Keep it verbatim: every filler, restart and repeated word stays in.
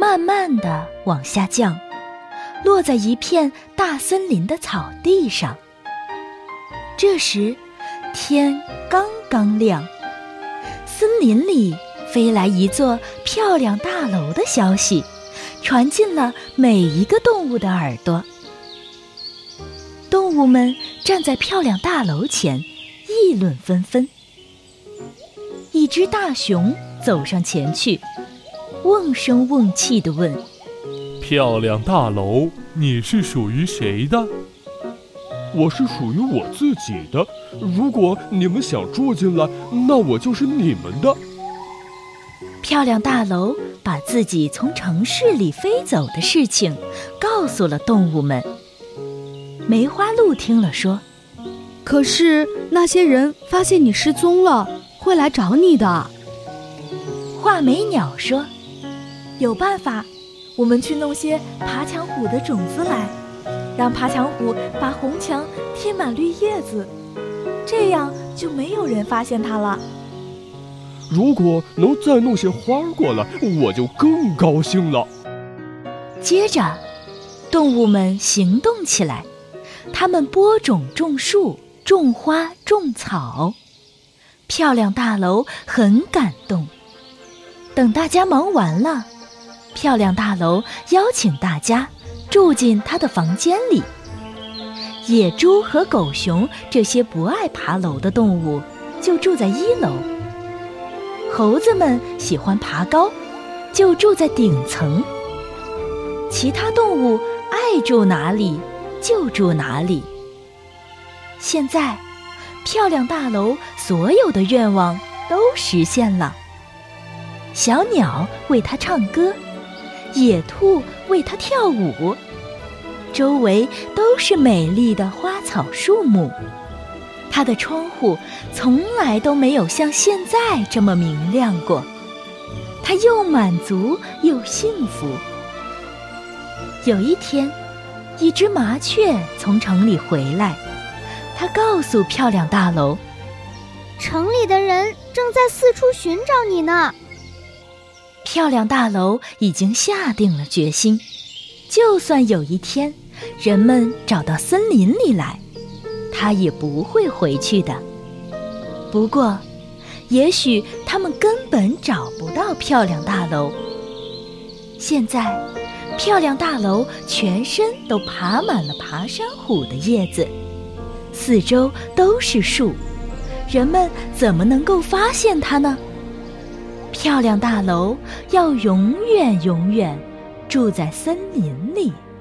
慢慢地往下降，落在一片大森林的草地上。这时，天刚刚亮，森林里飞来一座漂亮大楼的消息，传进了每一个动物的耳朵。动物们站在漂亮大楼前，议论纷纷。一只大熊走上前去，瓮声瓮气地问： 漂亮大楼，你是属于谁的？ 我是属于我自己的，如果你们想住进来，那我就是你们的。 漂亮大楼把自己从城市里飞走的事情告诉了动物们。梅花鹿听了说： 可是那些人发现你失踪了，会来找你的。 画眉鸟说： 有办法，我们去弄些爬墙虎的种子来，让爬墙虎把红墙贴满绿叶子，这样就没有人发现它了。 如果能再弄些花过来，我就更高兴了。 接着，动物们行动起来，它们播种种树，种花种草。漂亮大楼很感动。等大家忙完了，漂亮大楼邀请大家住进他的房间里。野猪和狗熊这些不爱爬楼的动物就住在一楼，猴子们喜欢爬高，就住在顶层。其他动物爱住哪里就住哪里。现在，漂亮大楼所有的愿望都实现了。小鸟为它唱歌，野兔为它跳舞，周围都是美丽的花草树木。它的窗户从来都没有像现在这么明亮过。它又满足又幸福。有一天，一只麻雀从城里回来，它告诉漂亮大楼： 城里的人正在四处寻找你呢。 漂亮大楼已经下定了决心，就算有一天人们找到森林里来，它也不会回去的。不过，也许他们根本找不到漂亮大楼。现在，漂亮大楼全身都爬满了爬山虎的叶子，四周都是树，人们怎么能够发现它呢？漂亮大楼要永远永远住在森林里。